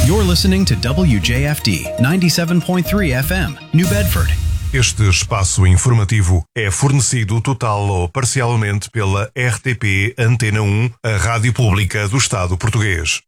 You're listening to WJFD 97.3 FM, New Bedford. Este espaço informativo é fornecido total ou parcialmente pela RTP Antena 1, a rádio pública do Estado português.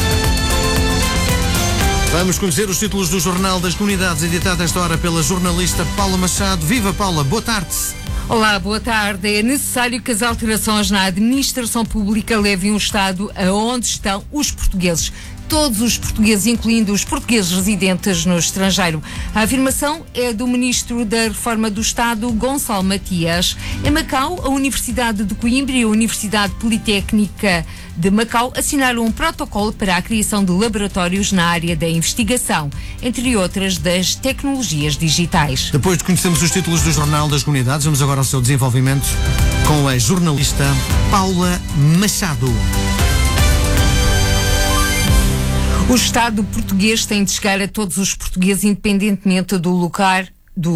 Vamos conhecer os títulos do Jornal das Comunidades, editado esta hora pela jornalista Paula Machado. Viva, Paula, boa tarde. Olá, boa tarde. É necessário que as alterações na administração pública levem o Estado aonde estão os portugueses. Todos os portugueses, incluindo os portugueses residentes no estrangeiro. A afirmação é do Ministro da Reforma do Estado, Gonçalo Matias. Em Macau, a Universidade de Coimbra e a Universidade Politécnica de Macau assinaram um protocolo para a criação de laboratórios na área da investigação, entre outras das tecnologias digitais. Depois de conhecermos os títulos do Jornal das Comunidades, vamos agora ao seu desenvolvimento com a jornalista Paula Machado. O Estado português tem de chegar a todos os portugueses, independentemente do lugar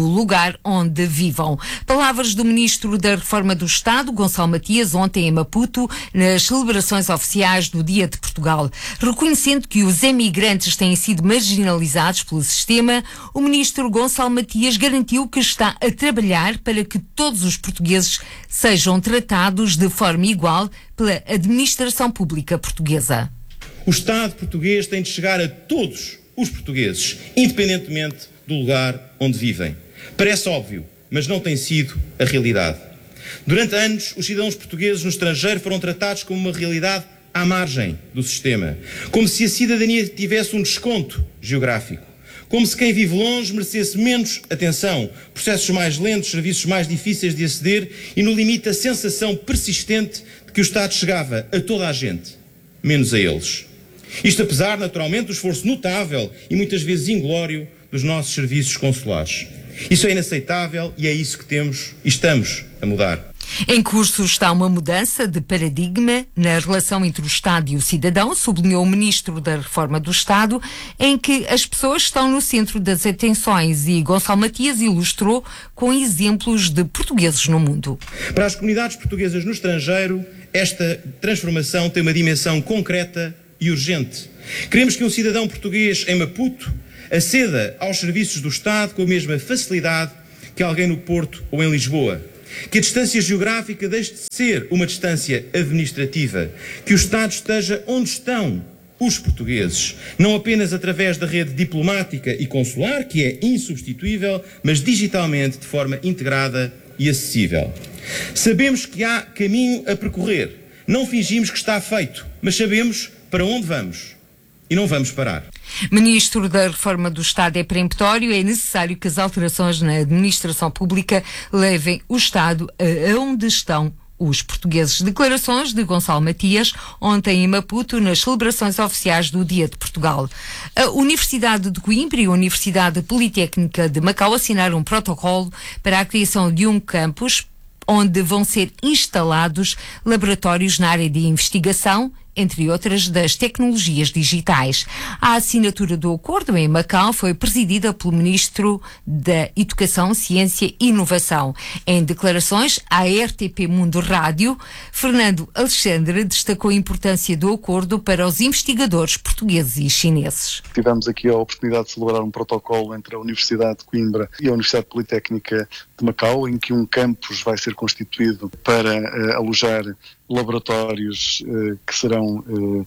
onde vivam. Palavras do Ministro da Reforma do Estado, Gonçalo Matias, ontem em Maputo, nas celebrações oficiais do Dia de Portugal. Reconhecendo que os emigrantes têm sido marginalizados pelo sistema, o Ministro Gonçalo Matias garantiu que está a trabalhar para que todos os portugueses sejam tratados de forma igual pela administração pública portuguesa. O Estado português tem de chegar a todos os portugueses, independentemente do lugar onde vivem. Parece óbvio, mas não tem sido a realidade. Durante anos, os cidadãos portugueses no estrangeiro foram tratados como uma realidade à margem do sistema, como se a cidadania tivesse um desconto geográfico, como se quem vive longe merecesse menos atenção, processos mais lentos, serviços mais difíceis de aceder e, no limite, a sensação persistente de que o Estado chegava a toda a gente, menos a eles. Isto apesar, naturalmente, do esforço notável e muitas vezes inglório dos nossos serviços consulares. Isso é inaceitável e é isso que temos e estamos a mudar. Em curso está uma mudança de paradigma na relação entre o Estado e o cidadão, sublinhou o Ministro da Reforma do Estado, em que as pessoas estão no centro das atenções, e Gonçalo Matias ilustrou com exemplos de portugueses no mundo. Para as comunidades portuguesas no estrangeiro, esta transformação tem uma dimensão concreta e urgente. Queremos que um cidadão português em Maputo aceda aos serviços do Estado com a mesma facilidade que alguém no Porto ou em Lisboa. Que a distância geográfica deixe de ser uma distância administrativa. Que o Estado esteja onde estão os portugueses, não apenas através da rede diplomática e consular, que é insubstituível, mas digitalmente de forma integrada e acessível. Sabemos que há caminho a percorrer. Não fingimos que está feito, mas sabemos para onde vamos e não vamos parar. Ministro da Reforma do Estado, é peremptório, é necessário que as alterações na administração pública levem o Estado a onde estão os portugueses. Declarações de Gonçalo Matias ontem em Maputo nas celebrações oficiais do Dia de Portugal. A Universidade de Coimbra e a Universidade Politécnica de Macau assinaram um protocolo para a criação de um campus onde vão ser instalados laboratórios na área de investigação, entre outras das tecnologias digitais. A assinatura do acordo em Macau foi presidida pelo Ministro da Educação, Ciência e Inovação. Em declarações à RTP Mundo Rádio, Fernando Alexandre destacou a importância do acordo para os investigadores portugueses e chineses. Tivemos aqui a oportunidade de celebrar um protocolo entre a Universidade de Coimbra e a Universidade Politécnica de Macau, em que um campus vai ser constituído para alojar laboratórios que serão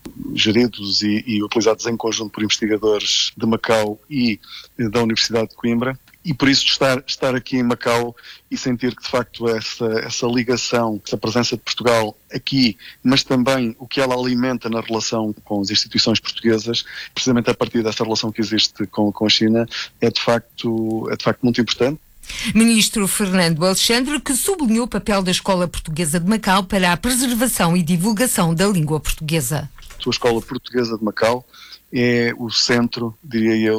geridos e utilizados em conjunto por investigadores de Macau e da Universidade de Coimbra. E por isso estar aqui em Macau e sentir que de facto essa ligação, essa presença de Portugal aqui, mas também o que ela alimenta na relação com as instituições portuguesas, precisamente a partir dessa relação que existe com a China, é de facto muito importante. Ministro Fernando Alexandre, que sublinhou o papel da Escola Portuguesa de Macau para a preservação e divulgação da língua portuguesa. A Escola Portuguesa de Macau é o centro, diria eu,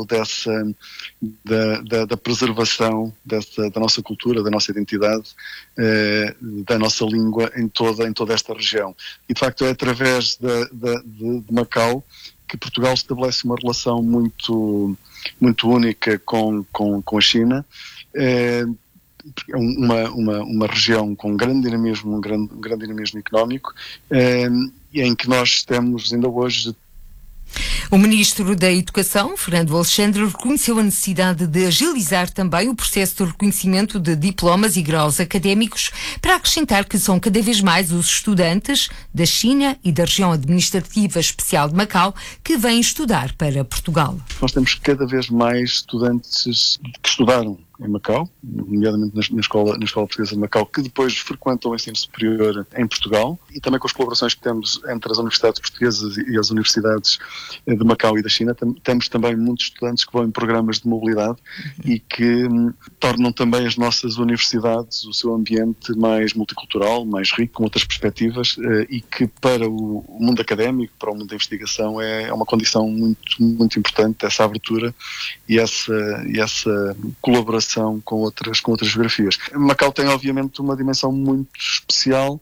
da preservação da nossa cultura, da nossa identidade, da nossa língua em toda esta região. E de facto é através de Macau que Portugal estabelece uma relação muito única com a China. É uma região com um grande dinamismo económico, e em que nós temos ainda hoje. O Ministro da Educação, Fernando Alexandre, reconheceu a necessidade de agilizar também o processo de reconhecimento de diplomas e graus académicos, para acrescentar que são cada vez mais os estudantes da China e da região administrativa especial de Macau que vêm estudar para Portugal. Nós temos cada vez mais estudantes que estudaram em Macau, nomeadamente na escola portuguesa de Macau, que depois frequentam o ensino superior em Portugal, e também com as colaborações que temos entre as universidades portuguesas e as universidades de Macau e da China. Temos também muitos estudantes que vão em programas de mobilidade e que tornam também as nossas universidades, o seu ambiente mais multicultural, mais rico, com outras perspectivas, e que para o mundo académico, para o mundo da investigação, é uma condição muito, muito importante, essa abertura e essa colaboração com outras geografias. Macau tem obviamente uma dimensão muito especial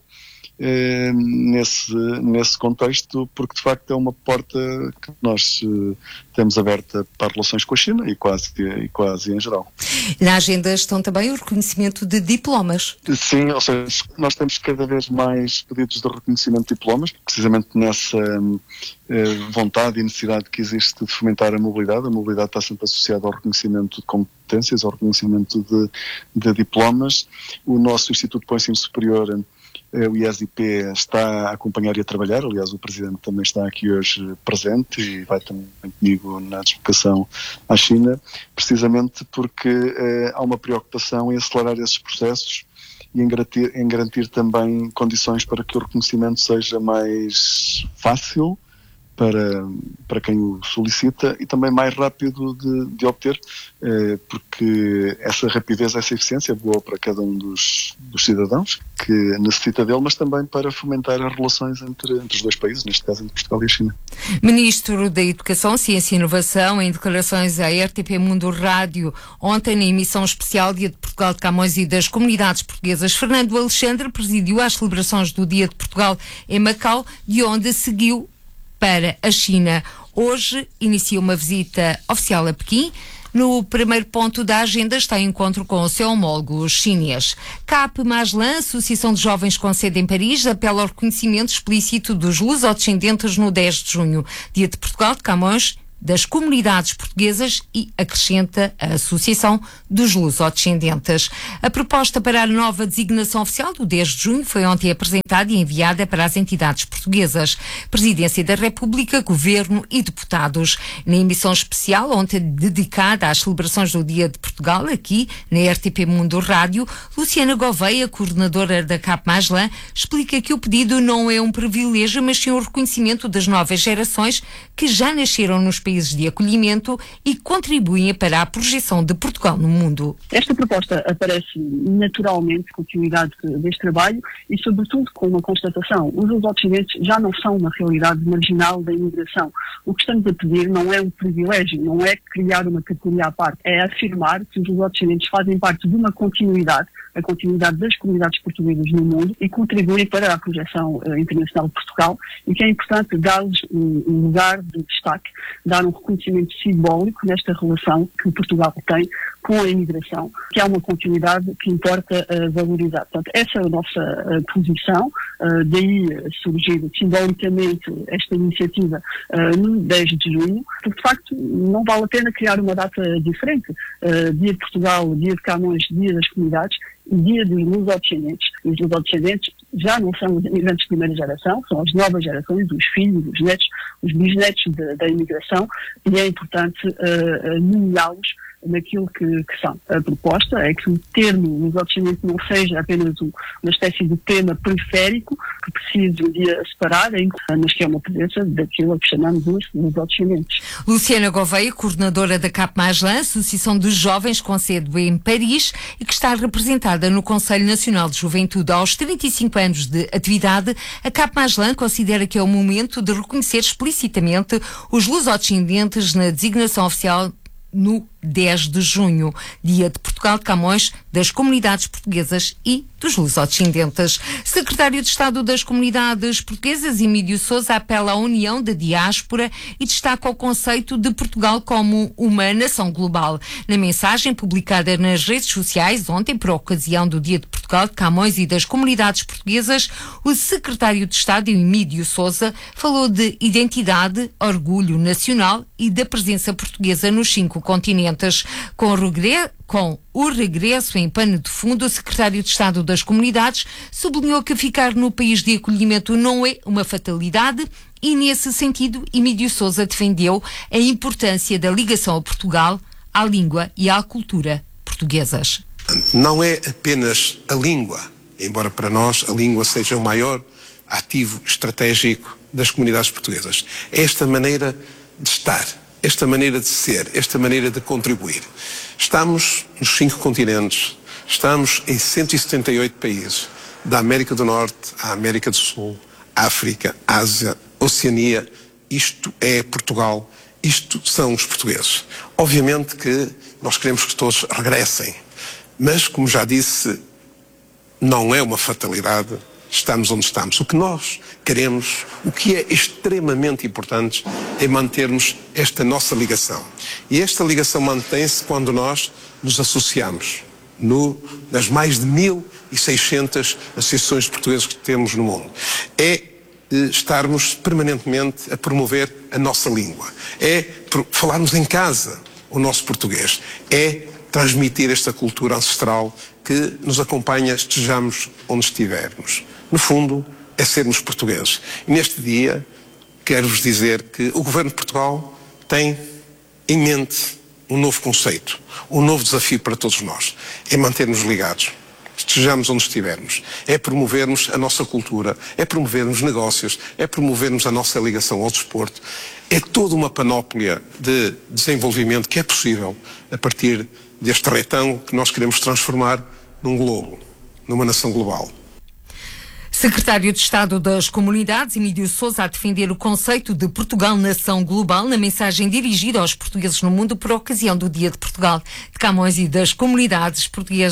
nesse contexto, porque de facto é uma porta que nós temos aberta para relações com a China e quase em geral. Na agenda estão também o reconhecimento de diplomas. Sim, ou seja, nós temos cada vez mais pedidos de reconhecimento de diplomas, precisamente nessa vontade e necessidade que existe de fomentar a mobilidade. A mobilidade está sempre associada ao reconhecimento de competências, ao reconhecimento de diplomas. O nosso Instituto para o Ensino Superior, o IESIP, está a acompanhar e a trabalhar. Aliás, o Presidente também está aqui hoje presente e vai também comigo na deslocação à China, precisamente porque há uma preocupação em acelerar esses processos e em garantir também condições para que o reconhecimento seja mais fácil para quem o solicita e também mais rápido de obter, porque essa rapidez, essa eficiência é boa para cada um dos cidadãos que necessita dele, mas também para fomentar as relações entre os dois países, neste caso entre Portugal e a China. Ministro da Educação, Ciência e Inovação, em declarações à RTP Mundo Rádio, ontem na emissão especial Dia de Portugal de Camões e das Comunidades Portuguesas, Fernando Alexandre presidiu as celebrações do Dia de Portugal em Macau, de onde seguiu para a China. Hoje inicia uma visita oficial a Pequim. No primeiro ponto da agenda está o encontro com o seu homólogo chinês. CAP Maslan, Associação de Jovens com sede em Paris, apela ao reconhecimento explícito dos lusodescendentes no 10 de junho, Dia de Portugal de Camões, das Comunidades Portuguesas, e acrescenta a Associação dos Lusodescendentes. A proposta para a nova designação oficial do 10 de junho foi ontem apresentada e enviada para as entidades portuguesas, Presidência da República, Governo e deputados. Na emissão especial, ontem dedicada às celebrações do Dia de Portugal, aqui na RTP Mundo Rádio, Luciana Gouveia, coordenadora da CAP Maslan, explica que o pedido não é um privilégio, mas sim um reconhecimento das novas gerações que já nasceram nos países de acolhimento e contribuem para a projeção de Portugal no mundo. Esta proposta aparece naturalmente, continuidade deste trabalho e, sobretudo, com uma constatação: os lusodescendentes já não são uma realidade marginal da imigração. O que estamos a pedir não é um privilégio, não é criar uma categoria à parte, é afirmar que os lusodescendentes fazem parte de uma continuidade, a continuidade das comunidades portuguesas no mundo, e contribuem para a projeção internacional de Portugal, e que é importante dar-lhes um lugar de destaque, dar um reconhecimento simbólico nesta relação que Portugal tem com a imigração, que é uma continuidade que importa valorizar. Portanto, essa é a nossa posição, daí surgir simbolicamente esta iniciativa no 10 de junho, porque de facto não vale a pena criar uma data diferente. Dia de Portugal, Dia de Camões, Dia das Comunidades, Dia dos Lusodescendentes. Os lusodescendentes já não são os imigrantes de primeira geração, são as novas gerações, os filhos, os netos, os bisnetos da imigração, e é importante nomeá-los naquilo que são. A proposta é que o termo lusodescendente não seja apenas uma espécie de tema periférico que precise um dia separar, mas que é uma presença daquilo a que chamamos os lusodescendentes. Luciana Gouveia, coordenadora da CAP Maslan, Associação dos Jovens com sede em Paris, e que está representada no Conselho Nacional de Juventude. Aos 35 anos de atividade, a CAP Maslan considera que é o momento de reconhecer explicitamente os lusodescendentes na designação oficial no 10 de junho, Dia de Portugal de Camões, das Comunidades Portuguesas e dos Lusodescendentes. Secretário de Estado das Comunidades Portuguesas, Emílio Sousa, apela à união da diáspora e destaca o conceito de Portugal como uma nação global. Na mensagem publicada nas redes sociais ontem, por ocasião do Dia de Portugal Portugal de Camões e das comunidades portuguesas, o secretário de Estado, Emílio Sousa, falou de identidade, orgulho nacional e da presença portuguesa nos 5 continentes. Com o regresso em pano de fundo, o secretário de Estado das Comunidades sublinhou que ficar no país de acolhimento não é uma fatalidade e, nesse sentido, Emílio Sousa defendeu a importância da ligação a Portugal, à língua e à cultura portuguesas. Não é apenas a língua, embora para nós a língua seja o maior ativo estratégico das comunidades portuguesas. É esta maneira de estar, esta maneira de ser, esta maneira de contribuir. Estamos nos 5 continentes, estamos em 178 países, da América do Norte à América do Sul, África, Ásia, Oceania. Isto é Portugal, isto são os portugueses. Obviamente que nós queremos que todos regressem, mas, como já disse, não é uma fatalidade estarmos onde estamos. O que nós queremos, o que é extremamente importante, é mantermos esta nossa ligação. E esta ligação mantém-se quando nós nos associamos nas mais de 1.600 associações de portugueses que temos no mundo. É estarmos permanentemente a promover a nossa língua. É falarmos em casa o nosso português. É transmitir esta cultura ancestral que nos acompanha, estejamos onde estivermos. No fundo, é sermos portugueses. E neste dia, quero-vos dizer que o Governo de Portugal tem em mente um novo conceito, um novo desafio para todos nós. É manter-nos ligados, estejamos onde estivermos. É promovermos a nossa cultura, é promovermos negócios, é promovermos a nossa ligação ao desporto. É toda uma panóplia de desenvolvimento que é possível a partir deste retângulo que nós queremos transformar num globo, numa nação global. Secretário de Estado das Comunidades, Emílio Sousa, a defender o conceito de Portugal-nação global na mensagem dirigida aos portugueses no mundo por ocasião do Dia de Portugal, de Camões e das comunidades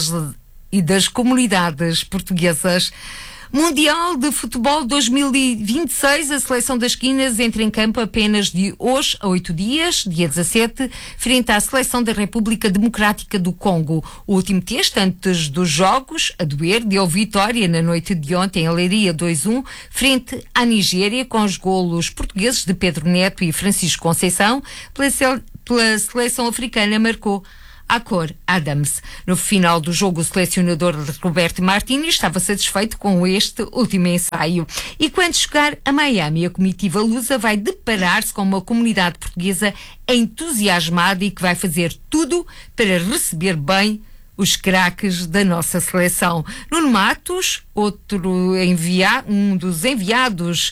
portuguesas. Mundial de Futebol 2026, a seleção das Quinas entra em campo apenas de hoje a 8 dias, dia 17, frente à seleção da República Democrática do Congo. O último texto, antes dos jogos, a doer, deu vitória na noite de ontem em Leiria 2-1, frente à Nigéria, com os golos portugueses de Pedro Neto e Francisco Conceição. Pela seleção africana marcou Akor Adams. No final do jogo, o selecionador Roberto Martínez estava satisfeito com este último ensaio. E quando chegar a Miami, a comitiva lusa vai deparar-se com uma comunidade portuguesa entusiasmada e que vai fazer tudo para receber bem os craques da nossa seleção. Nuno Matos, um dos enviados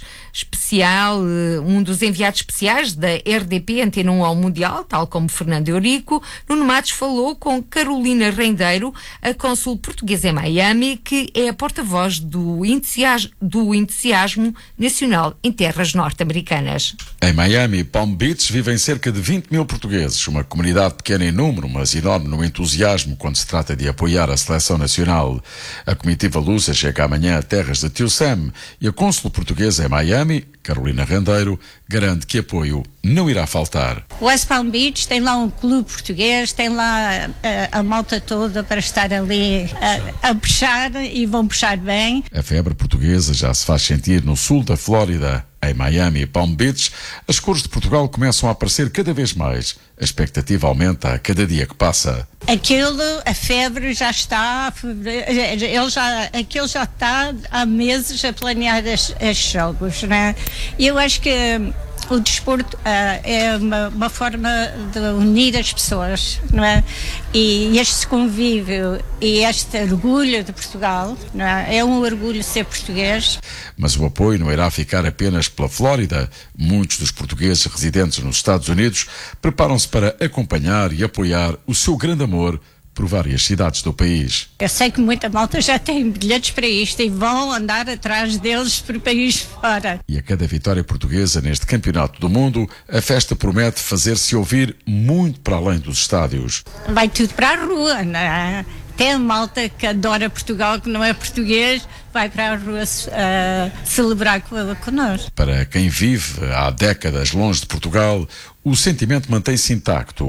especiais da RDP Antena 1 ao Mundial, tal como Fernando Eurico, Nuno Matos falou com Carolina Rendeiro, a cônsul portuguesa em Miami, que é a porta-voz do entusiasmo nacional em terras norte-americanas. Em Miami, Palm Beach, vivem cerca de 20 mil portugueses, uma comunidade pequena em número, mas enorme no entusiasmo quando se trata de apoiar a seleção nacional. A comitiva lusa chega amanhã a terras de Tio Sam e a cônsul portuguesa em Miami, Carolina Rendeiro, garante que apoio não irá faltar. West Palm Beach tem lá um clube português, tem lá a malta toda para estar ali a puxar e vão puxar bem. A febre portuguesa já se faz sentir no sul da Flórida. Em Miami e Palm Beach, as cores de Portugal começam a aparecer cada vez mais. A expectativa aumenta a cada dia que passa. A febre já está, aquilo já está há meses a planear estes jogos, né? E eu acho que o desporto é uma forma de unir as pessoas, não é? E este convívio e este orgulho de Portugal, não é? É um orgulho ser português. Mas o apoio não irá ficar apenas pela Flórida. Muitos dos portugueses residentes nos Estados Unidos preparam-se para acompanhar e apoiar o seu grande amor por várias cidades do país. Eu sei que muita malta já tem bilhetes para isto e vão andar atrás deles por país fora. E a cada vitória portuguesa neste campeonato do mundo, a festa promete fazer-se ouvir muito para além dos estádios. Vai tudo para a rua, não é? Até a malta que adora Portugal, que não é português, vai para a rua celebrar connosco. Para quem vive há décadas longe de Portugal, o sentimento mantém-se intacto.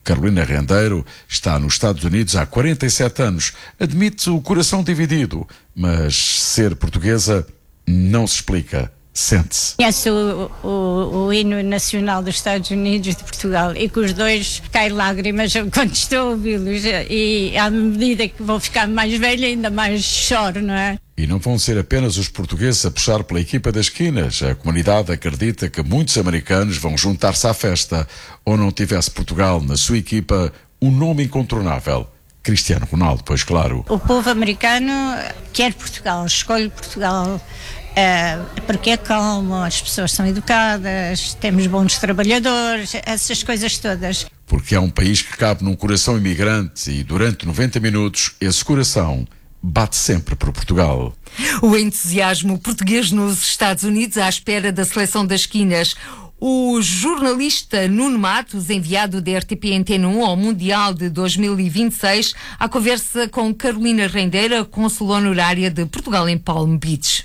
Carolina Rendeiro está nos Estados Unidos há 47 anos. Admite o coração dividido, mas ser portuguesa não se explica. Sente-se. Conheço o hino nacional dos Estados Unidos e de Portugal e com os dois caem lágrimas quando estou a ouvi-los, e à medida que vou ficar mais velha ainda mais choro, não é? E não vão ser apenas os portugueses a puxar pela equipa das esquinas. A comunidade acredita que muitos americanos vão juntar-se à festa, ou não tivesse Portugal na sua equipa um nome incontornável. Cristiano Ronaldo, pois claro. O povo americano quer Portugal, escolhe Portugal. Porque é calmo, as pessoas são educadas, temos bons trabalhadores, essas coisas todas. Porque é um país que cabe num coração imigrante e durante 90 minutos esse coração bate sempre por Portugal. O entusiasmo português nos Estados Unidos à espera da seleção das esquinas. O jornalista Nuno Matos, enviado da RTP Antena 1 ao Mundial de 2026, à conversa com Carolina Rendeiro, cônsul honorária de Portugal em Palm Beach.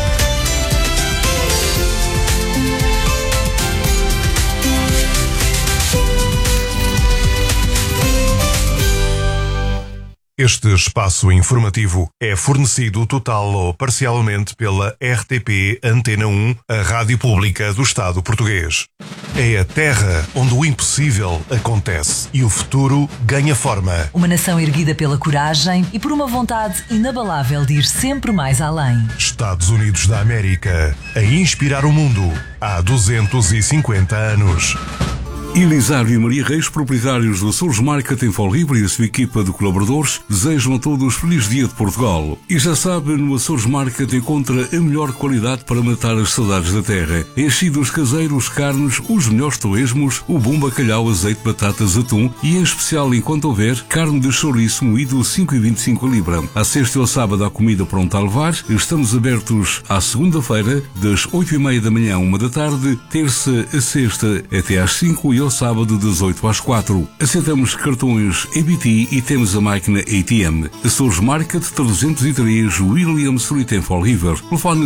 Este espaço informativo é fornecido total ou parcialmente pela RTP Antena 1, a rádio pública do Estado português. É a terra onde o impossível acontece e o futuro ganha forma. Uma nação erguida pela coragem e por uma vontade inabalável de ir sempre mais além. Estados Unidos da América, a inspirar o mundo há 250 anos. Elisário e Maria Reis, proprietários do Açores Market em Folhibre e a sua equipa de colaboradores, desejam a todos feliz dia de Portugal. E já sabe, no Açores Market encontra a melhor qualidade para matar as saudades da terra. Enchidos caseiros, carnes, os melhores torresmos, o bom bacalhau, azeite, batatas, atum e, em especial, enquanto houver, carne de chouriço moído 5,25 a libra. À sexta e ao sábado há comida pronta a levar. Estamos abertos à segunda-feira, das 8h30 da manhã à 1 da tarde, terça a sexta até às 5 e ao sábado das 8 às 4. Aceitamos cartões EBT e temos a máquina ATM. Açores Market 303 William Street em Fall River. Telefone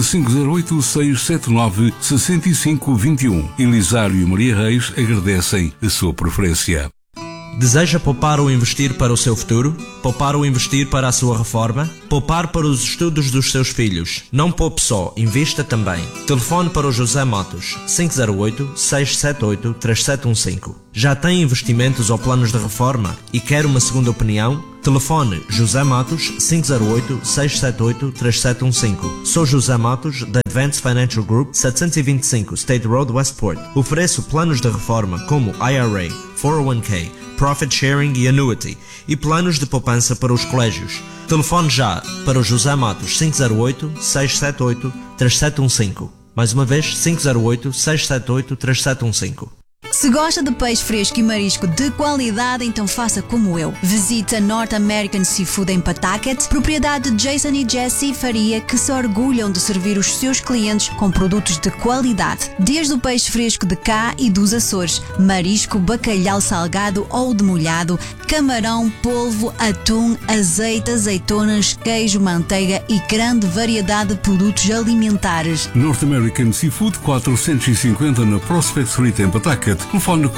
508-679-6521. Elisário e Maria Reis agradecem a sua preferência. Deseja poupar ou investir para o seu futuro? Poupar ou investir para a sua reforma? Poupar para os estudos dos seus filhos? Não poupe só, invista também. Telefone para o José Matos, 508-678-3715. Já tem investimentos ou planos de reforma e quer uma segunda opinião? Telefone José Matos, 508-678-3715. Sou José Matos, da Advanced Financial Group, 725 State Road, Westport. Ofereço planos de reforma como IRA, 401k, Profit Sharing e Annuity, e planos de poupança para os colégios. Telefone já para o José Matos, 508-678-3715. Mais uma vez, 508-678-3715. Se gosta de peixe fresco e marisco de qualidade, então faça como eu. Visite a North American Seafood em Pawtucket, propriedade de Jason e Jessie Faria, que se orgulham de servir os seus clientes com produtos de qualidade. Desde o peixe fresco de cá e dos Açores, marisco, bacalhau salgado ou demolhado, camarão, polvo, atum, azeite, azeitonas, queijo, manteiga e grande variedade de produtos alimentares. North American Seafood 450 na Prospect Street em Pawtucket. Telefone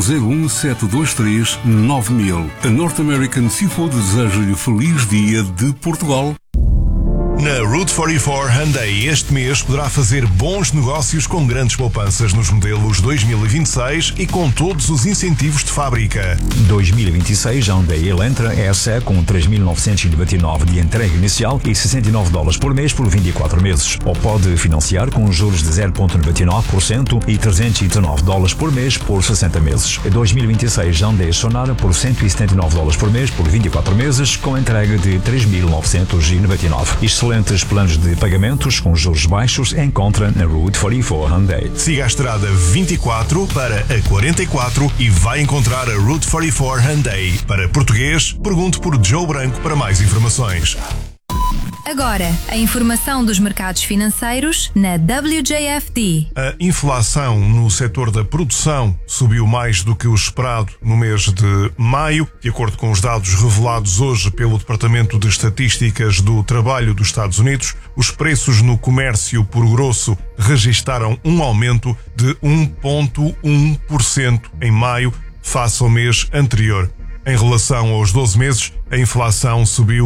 401-723-9000. A North American Seafood deseja-lhe feliz dia de Portugal. Na Route 44 Hyundai este mês poderá fazer bons negócios com grandes poupanças nos modelos 2026 e com todos os incentivos de fábrica. 2026 Hyundai Elantra SE com 3.999 de entrega inicial e $69 por mês por 24 meses. Ou pode financiar com juros de 0,99% e $319 por mês por 60 meses. 2026 Hyundai Sonara por $179 por mês por 24 meses com entrega de 3.999. Excelentes planos de pagamentos com juros baixos encontra na Route 44 Hyundai. Siga a estrada 24 para a 44 e vai encontrar a Route 44 Hyundai. Para português, pergunte por Joe Branco para mais informações. Agora, a informação dos mercados financeiros na WJFD. A inflação no setor da produção subiu mais do que o esperado no mês de maio. De acordo com os dados revelados hoje pelo Departamento de Estatísticas do Trabalho dos Estados Unidos, os preços no comércio por grosso registaram um aumento de 1,1% em maio, face ao mês anterior. Em relação aos 12 meses, a inflação subiu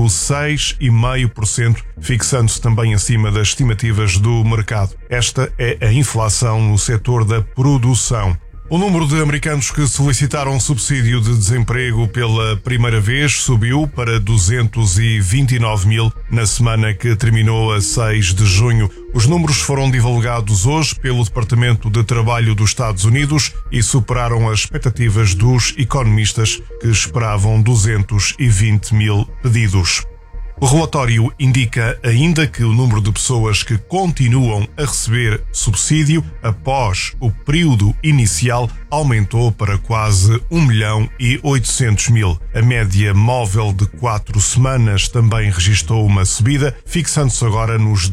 6,5%, fixando-se também acima das estimativas do mercado. Esta é a inflação no setor da produção. O número de americanos que solicitaram subsídio de desemprego pela primeira vez subiu para 229 mil na semana que terminou a 6 de junho. Os números foram divulgados hoje pelo Departamento de Trabalho dos Estados Unidos e superaram as expectativas dos economistas que esperavam 220 mil pedidos. O relatório indica ainda que o número de pessoas que continuam a receber subsídio após o período inicial aumentou para quase 1.800.000. A média móvel de 4 semanas também registrou uma subida, fixando-se agora nos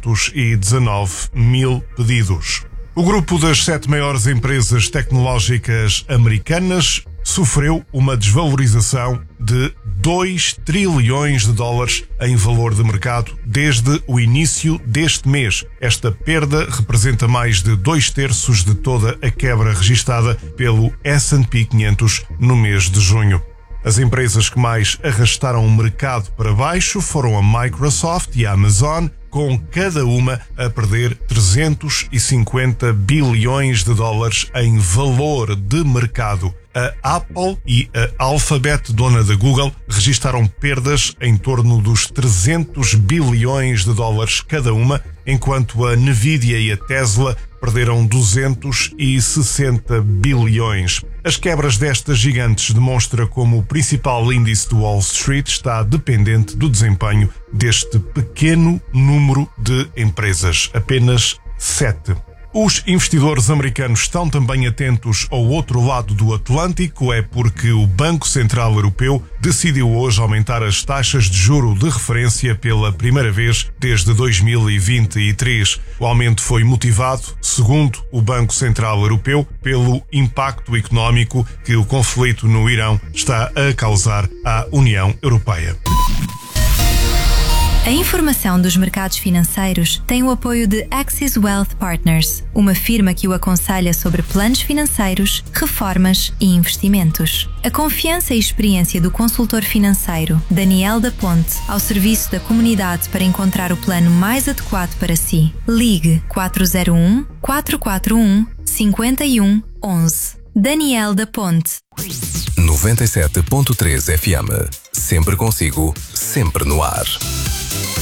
219 mil pedidos. O grupo das 7 maiores empresas tecnológicas americanas sofreu uma desvalorização de 2 trilhões de dólares em valor de mercado desde o início deste mês. Esta perda representa mais de 2/3 de toda a quebra registada pelo S&P 500 no mês de junho. As empresas que mais arrastaram o mercado para baixo foram a Microsoft e a Amazon, com cada uma a perder 350 bilhões de dólares em valor de mercado. A Apple e a Alphabet, dona da Google, registaram perdas em torno dos 300 bilhões de dólares cada uma, enquanto a Nvidia e a Tesla perderam 260 bilhões. As quebras destas gigantes demonstram como o principal índice do Wall Street está dependente do desempenho deste pequeno número de empresas, apenas 7. Os investidores americanos estão também atentos ao outro lado do Atlântico, é porque o Banco Central Europeu decidiu hoje aumentar as taxas de juro de referência pela primeira vez desde 2023. O aumento foi motivado, segundo o Banco Central Europeu, pelo impacto económico que o conflito no Irão está a causar à União Europeia. A informação dos mercados financeiros tem o apoio de Axis Wealth Partners, uma firma que o aconselha sobre planos financeiros, reformas e investimentos. A confiança e experiência do consultor financeiro Daniel da Ponte ao serviço da comunidade para encontrar o plano mais adequado para si. Ligue 401 441 5111. Daniel da Ponte. 97.3 FM. Sempre consigo, sempre no ar.